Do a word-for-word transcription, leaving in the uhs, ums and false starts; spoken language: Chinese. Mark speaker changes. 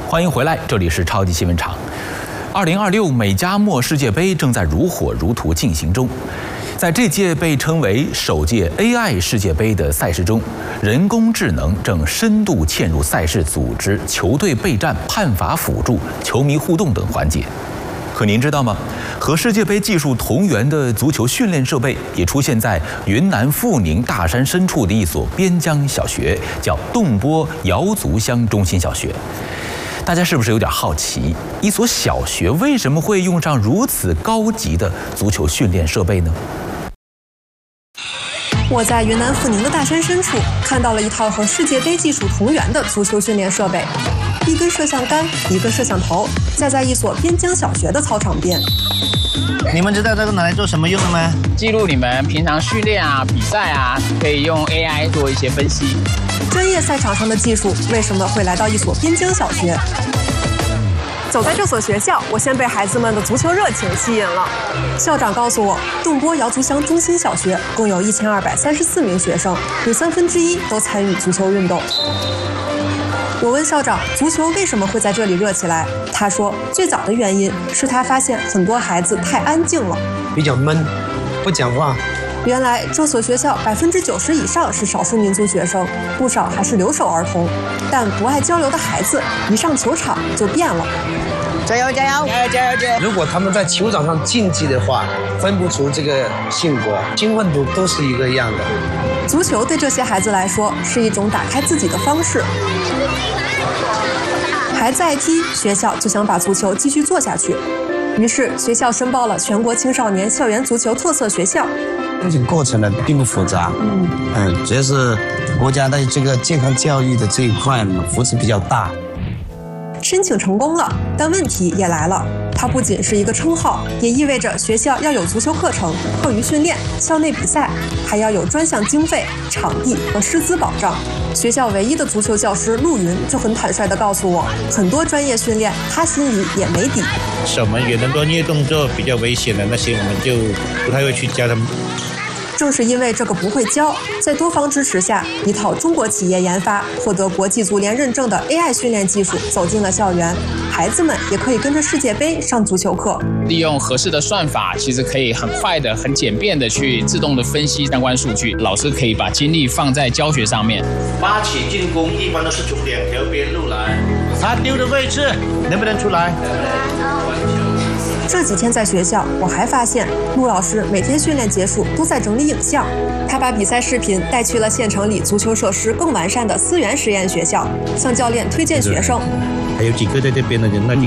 Speaker 1: 欢迎回来，这里是超级新闻场。二零二六美加墨世界杯正在如火如荼进行中。在这届被称为首届 A I 世界杯的赛事中，人工智能正深度嵌入赛事组织、球队备战、判罚辅助、球迷互动等环节。可您知道吗？和世界杯技术同源的足球训练设备也出现在云南富宁大山深处的一所边疆小学，叫洞波瑶族乡中心小学。大家是不是有点好奇，一所小学为什么会用上如此高级的足球训练设备呢？
Speaker 2: 我在云南富宁的大山深处看到了一套和世界杯技术同源的足球训练设备，一根摄像杆，一个摄像头，架在一所边疆小学的操场边。
Speaker 3: 你们知道这个拿来做什么用的吗？
Speaker 4: 记录你们平常训练啊、比赛啊，可以用 A I 做一些分析。
Speaker 2: 专业赛场上的技术为什么会来到一所边疆小学？走在这所学校，我先被孩子们的足球热情吸引了。校长告诉我，洞波瑶族乡中心小学共有一千二百三十四名学生，有三分之一都参与足球运动。我问校长，足球为什么会在这里热起来？他说，最早的原因是他发现很多孩子太安静了，
Speaker 5: 比较闷，不讲话。
Speaker 2: 原来这所学校百分之九十以上是少数民族学生，不少还是留守儿童。但不爱交流的孩子一上球场就变了。
Speaker 3: 加油加油加油加油加油！
Speaker 5: 如果他们在球场上竞技的话，分不出这个性格，兴奋度都是一个样的。
Speaker 2: 足球对这些孩子来说是一种打开自己的方式。孩子爱踢，学校就想把足球继续做下去，于是学校申报了全国青少年校园足球特色学校。
Speaker 5: 这个过程呢并不复杂，嗯嗯，主要是国家在这个健康教育的这一块呢扶持比较大。
Speaker 2: 申请成功了，但问题也来了。它不仅是一个称号，也意味着学校要有足球课程、课余训练、校内比赛，还要有专项经费、场地和师资保障。学校唯一的足球教师陆云就很坦率地告诉我，很多专业训练他心里也没底。
Speaker 6: 什么有的专业动作比较危险的那些，我们就不太会去教他们。
Speaker 2: 正是因为这个不会教，在多方支持下，一套中国企业研发、获得国际足联认证的 A I 训练技术走进了校园，孩子们也可以跟着世界杯上足球课。
Speaker 4: 利用合适的算法，其实可以很快的、很简便的去自动的分析相关数据。老师可以把精力放在教学上面。
Speaker 6: 发起进攻一般都是从两条边路来，他丢的位置能不能出来？
Speaker 2: 这几天在学校，我还发现陆老师每天训练结束都在整理影像。他把比赛视频带去了县城里足球设施更完善的思源实验学校，向教练推荐学生。
Speaker 6: 还有几个在这边的人，那就